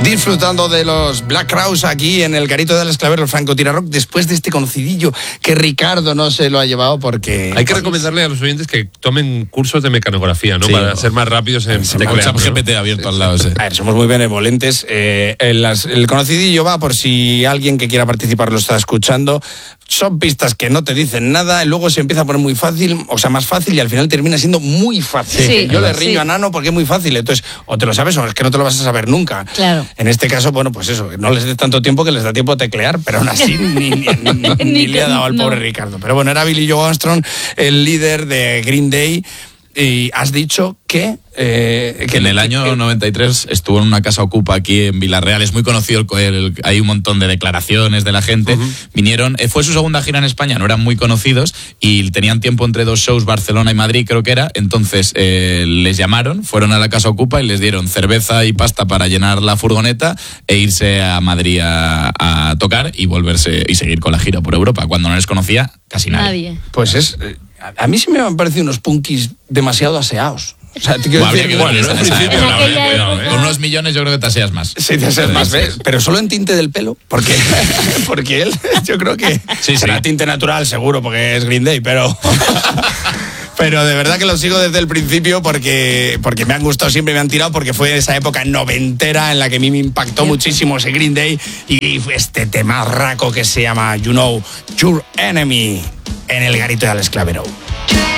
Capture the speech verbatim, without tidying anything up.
Disfrutando de los Black Crowes aquí en el Garito del Esclavero, el francotirador, después de este conocidillo que Ricardo no se lo ha llevado porque... Hay que recomendarle a los oyentes que tomen cursos de mecanografía, ¿no? Sí, para ser más rápidos en tecleando. G P T abierto al lado. Sí. A ver, somos muy benevolentes. Eh, el, el conocidillo va por si alguien que quiera participar lo está escuchando. Son pistas que no te dicen nada, y luego se empieza a poner muy fácil, o sea, más fácil, y al final termina siendo muy fácil. Sí, Yo le riño sí. a Nano porque es muy fácil, entonces, o te lo sabes o es que no te lo vas a saber nunca. Claro. En este caso, bueno, pues eso, no les dé tanto tiempo que les da tiempo a teclear, pero aún así ni, ni, ni, ni, ni le ha dado al pobre no. Ricardo. Pero bueno, era Billy Joe Armstrong, el líder de Green Day, y has dicho que... Eh, que en el año noventa y tres estuvo en una casa ocupa aquí en Villarreal. Es muy conocido, el, el, hay un montón de declaraciones de la gente. Uh-huh. Vinieron, eh, fue su segunda gira en España, no eran muy conocidos y tenían tiempo entre dos shows, Barcelona y Madrid creo que era. Entonces eh, les llamaron, fueron a la casa ocupa y les dieron cerveza y pasta para llenar la furgoneta e irse a Madrid a, a tocar y volverse y seguir con la gira por Europa. Cuando no les conocía casi nadie. nadie. Pues es, a mí sí me han parecido unos punkis demasiado aseados. O sea, te quiero decir, bueno, bueno, ¿no? esa época, bueno, bueno, con unos millones yo creo que te aseas más. Sí, te aseas más, ¿ves? Pero solo en tinte del pelo, porque, porque él, yo creo que sí, será sí. tinte natural, seguro, porque es Green Day, pero... Pero de verdad que lo sigo desde el principio porque, porque me han gustado siempre, me han tirado, porque fue esa época noventera en la que a mí me impactó muchísimo ese Green Day y fue este temarraco que se llama You Know Your Enemy en el Garito del Esclavero.